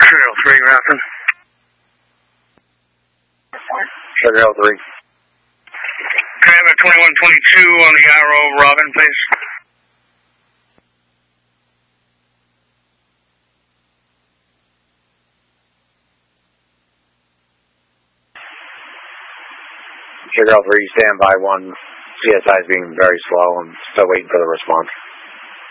Sugar 3, Rapid. Sugar 3. Can I have a 2122 on the Arrow Robin, please? Sugar 3, stand by 1. CSI is being very slow. I'm still waiting for the response.